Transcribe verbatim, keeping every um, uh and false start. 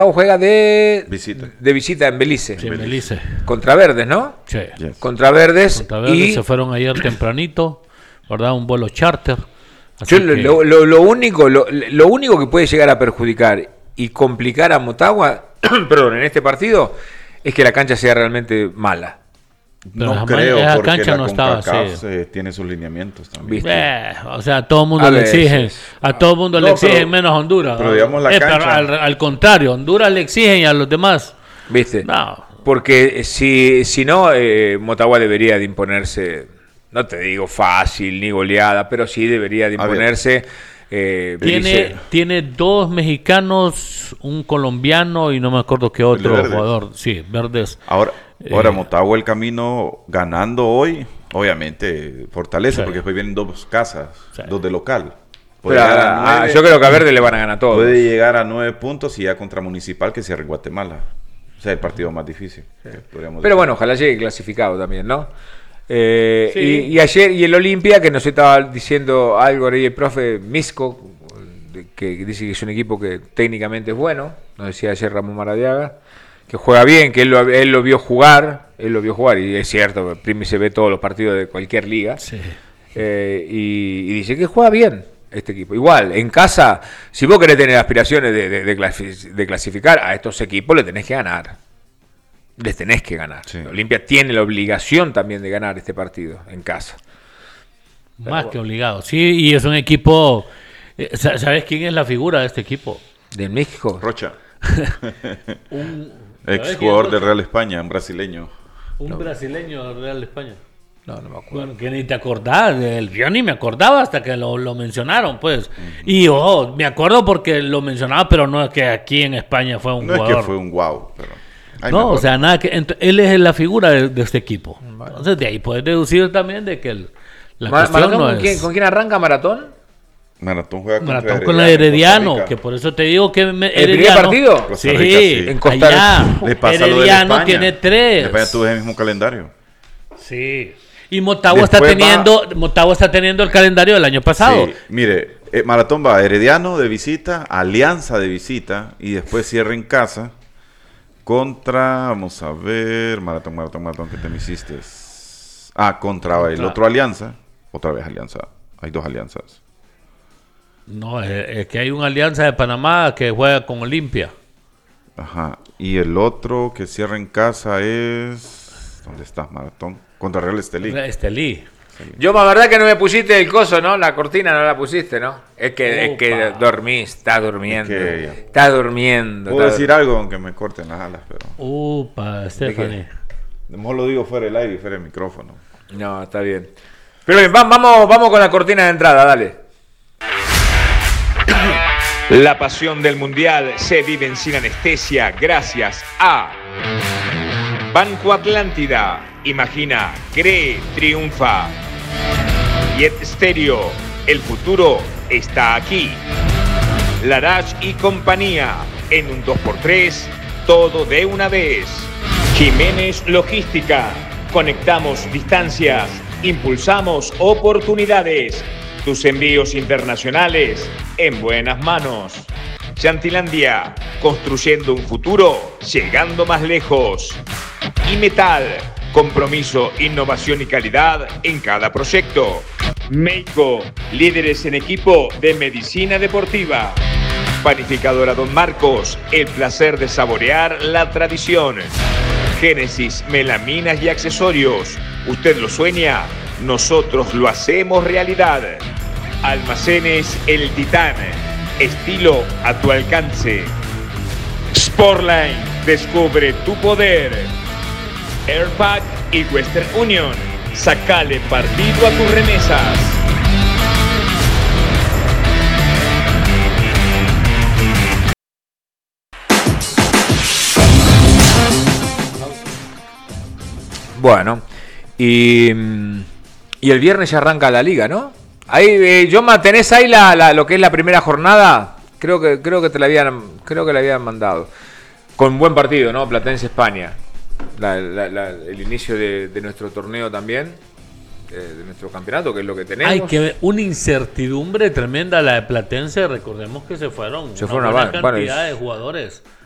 juega de visita, de visita en Belice. Sí, en Belice. Contra Verdes, ¿no? Sí. Yes. Contra Verdes. Contra Verdes y se fueron ayer tempranito, ¿verdad? Un vuelo charter. Yo lo, que... lo, lo, lo, único, lo, lo único que puede llegar a perjudicar y complicar a Motagua, perdón, en este partido, es que la cancha sea realmente mala. Pero no creo, esa porque cancha la no estaba así. Tiene sus lineamientos también. Eh, o sea, a todo el mundo a le exigen, a todo el mundo no, le exigen pero, menos Honduras. Pero digamos la eh, cancha. Pero al, al contrario, Honduras le exigen y a los demás. ¿Viste? No. Porque si, si no, eh, Motagua debería de imponerse, no te digo fácil ni goleada, pero sí debería de imponerse. Eh, tiene, tiene dos mexicanos, un colombiano y no me acuerdo qué otro jugador. Sí, Verdes. Ahora. Ahora, eh, Motagua el camino ganando hoy, obviamente fortalece, sí. Porque después vienen dos casas, sí. Dos de local. Pero, a, nueve, yo creo que a Verde le van a ganar todos. Puede llegar a nueve puntos y ya contra Municipal que cierre Guatemala. O sea, el partido más difícil. Sí. Pero decir. Bueno, ojalá llegue clasificado también, ¿no? Eh, sí. y, y ayer, y el Olimpia, que nos estaba diciendo algo ahí el profe Misco, que dice que es un equipo que técnicamente es bueno, nos decía ayer Ramón Maradiaga, que juega bien, que él lo, él lo vio jugar, él lo vio jugar, y es cierto, Primi se ve todos los partidos de cualquier liga, sí. eh, y, y dice que juega bien este equipo. Igual, en casa, si vos querés tener aspiraciones de, de, de clasificar, a estos equipos le tenés que ganar, les tenés que ganar. Sí. Olimpia tiene la obligación también de ganar este partido en casa. Más Pero, que obligado, sí, y es un equipo, ¿sabes quién es la figura de este equipo? De México. Rocha. un... Ex jugador del Real España, un brasileño. Un no. brasileño del Real España. No, no me acuerdo. Bueno, que ni te acordás. Yo ni me acordaba hasta que lo, lo mencionaron, pues. Uh-huh. Y oh, me acuerdo porque lo mencionaba, pero no es que aquí en España fue un no jugador. No es que fue un wow, pero... Ay, no, o sea, nada que... Ent- él es la figura de, de este equipo. Vale. Entonces, de ahí puedes deducir también de que el, la Ma- cuestión no ¿con, es... quién, ¿Con quién arranca Maratón? Maratón juega contra Maratón con la Herediano, que por eso te digo que me, ¿El primer partido? Sí, Rica, sí. En Costa Rica. Le pasa Herediano lo de tiene tres. España tuvo el mismo calendario. Sí. Y Motagua está teniendo, va... Motagua está teniendo el calendario del año pasado. Sí, mire, eh, Maratón va Herediano de visita, Alianza de visita y después cierra en casa contra, vamos a ver, Maratón, Maratón, Maratón, ¿qué te me hiciste? Ah, contra, contra el otro Alianza, otra vez Alianza, hay dos alianzas. No, es, es que hay una Alianza de Panamá que juega con Olimpia. Ajá, y el otro que cierra en casa es, ¿dónde está Maratón? Contra Real Estelí. Estelí. Yo, la verdad que no me pusiste el coso, ¿no? La cortina no la pusiste, ¿no? Es que, es que dormís, estás durmiendo. Es que, estás durmiendo. Puedo estás decir algo aunque me corten las alas, pero... Upa, Stephanie. Mejor lo digo fuera del aire y fuera del micrófono. No, está bien. Pero bien, vamos, vamos con la cortina de entrada, dale. La pasión del Mundial se vive sin anestesia gracias a Banco Atlántida. Imagina, cree, triunfa. Jet Stereo, el futuro está aquí. Larache y compañía, en un dos por tres, todo de una vez. Jiménez Logística, conectamos distancias, impulsamos oportunidades. Tus envíos internacionales en buenas manos. Chantilandia, construyendo un futuro, llegando más lejos. Y Metal, compromiso, innovación y calidad en cada proyecto. Meiko, líderes en equipo de medicina deportiva. Panificadora Don Marcos, el placer de saborear la tradición. Génesis, melaminas y accesorios. Usted lo sueña, nosotros lo hacemos realidad. Almacenes El Titán, estilo a tu alcance. Sportline, descubre tu poder. Airpack y Western Union, sacale partido a tus remesas. Bueno, y, y el viernes ya arranca la liga, ¿no? Ahí, eh, Yoma, ¿tenés ahí la, la, lo que es la primera jornada? Creo que creo que te la habían creo que la habían mandado. Con buen partido, ¿no? Platense España. La, la, la, el inicio de, de nuestro torneo también, de, de nuestro campeonato, que es lo que tenemos. Hay que ver una incertidumbre tremenda la de Platense. Recordemos que se fueron se una fueron buena a cantidad bueno, de jugadores.